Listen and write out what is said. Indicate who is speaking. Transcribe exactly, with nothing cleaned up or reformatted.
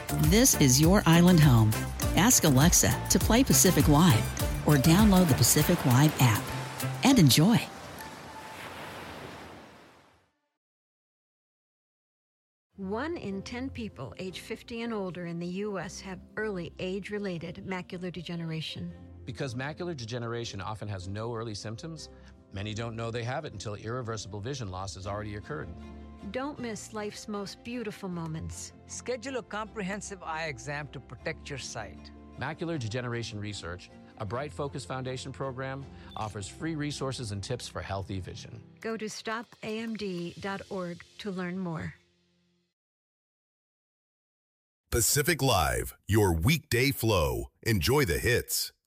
Speaker 1: This is your island home. Ask Alexa to play Pacific Live or download the Pacific Live app and enjoy.
Speaker 2: One in ten people age fifty and older in the U S have early age-related macular degeneration.
Speaker 3: Because macular degeneration often has no early symptoms, many don't know they have it until irreversible vision loss has already occurred.
Speaker 2: Don't miss life's most beautiful moments.
Speaker 4: Schedule a comprehensive eye exam to protect your sight.
Speaker 3: Macular Degeneration Research, a Bright Focus Foundation program, offers free resources and tips for healthy vision.
Speaker 2: Go to stop A M D dot org to learn more.
Speaker 5: Pacific Live, your weekday flow. Enjoy the hits.